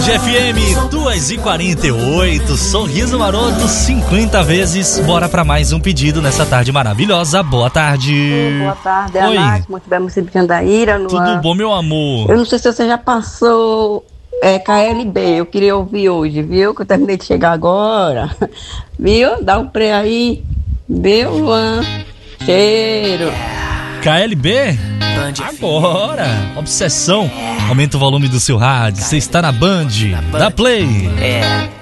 FM 2h48, Sorriso Maroto 50 vezes. Bora pra mais um pedido nessa tarde maravilhosa. Boa tarde. Boa tarde, Oi. Anac, muito bem, município de Andaíra. Tudo bom, meu amor? Eu não sei se você já passou KLB, eu queria ouvir hoje, viu? Que eu terminei de chegar agora. Viu? Dá um play aí. Viu, Luan? Cheiro. KLB? Agora, obsessão. Aumenta o volume do seu rádio. Você está na Band. Dá play.